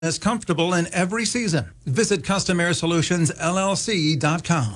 As comfortable in every season. Visit CustomAirSolutionsLLC.com.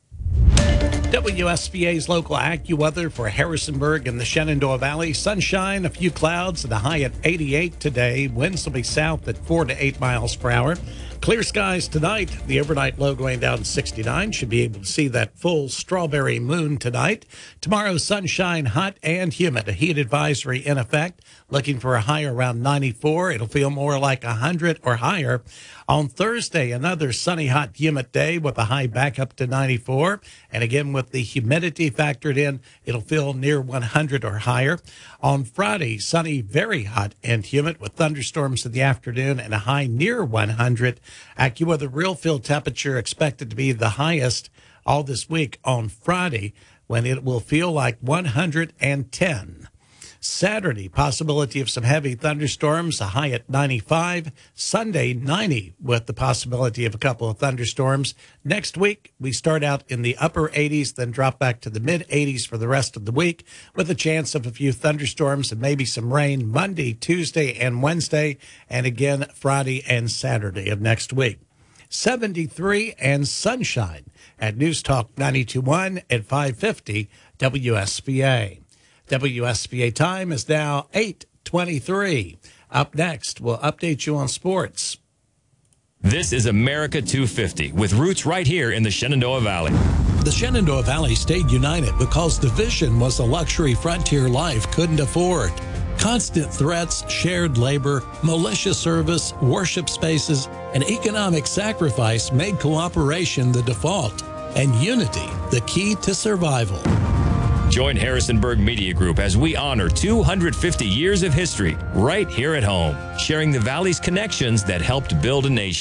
WSBA's local AccuWeather for Harrisonburg and the Shenandoah Valley. Sunshine, a few clouds, and a high at 88 today. Winds will be south at 4 to 8 miles per hour. Clear skies tonight. The overnight low going down to 69. Should be able to see that full strawberry moon tonight. Tomorrow, sunshine, hot and humid. A heat advisory in effect. Looking for a high around 94. It'll feel more like 100 or higher. On Thursday, another sunny, hot, humid day with a high back up to 94. And again, with the humidity factored in, it'll feel near 100 or higher. On Friday, sunny, very hot and humid with thunderstorms in the afternoon and a high near 100. AccuWeather real field temperature expected to be the highest all this week on Friday when it will feel like 110. Saturday, possibility of some heavy thunderstorms, a high at 95. Sunday, 90 with the possibility of a couple of thunderstorms. Next week, we start out in the upper 80s, then drop back to the mid-80s for the rest of the week with a chance of a few thunderstorms and maybe some rain Monday, Tuesday, and Wednesday, and again Friday and Saturday of next week. 73 and sunshine at News Talk 92.1 at 550 WSBA. WSBA time is now 8:23. Up next, we'll update you on sports. This is America 250 with roots right here in the Shenandoah Valley. The Shenandoah Valley stayed united because the vision was a luxury frontier life couldn't afford. Constant threats, shared labor, militia service, worship spaces, and economic sacrifice made cooperation the default and unity the key to survival. Join Harrisonburg Media Group as we honor 250 years of history right here at home, sharing the Valley's connections that helped build a nation.